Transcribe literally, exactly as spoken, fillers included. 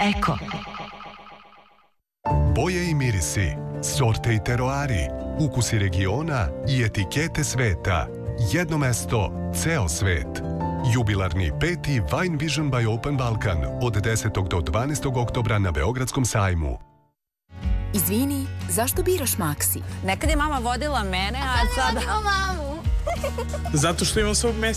Eko. Boje i mirisi, sorte i teroari, ukusi regiona i etikete sveta. Jedno mesto, ceo svet. Jubilarni peti Wine Vision by Open Balkan od desetog do dvanaestog oktobra na Beogradskom sajmu. Izvini, zašto biraš Maxi? Nekad je mama vodila mene, a sada... mamu. Zato što imam svog mesta.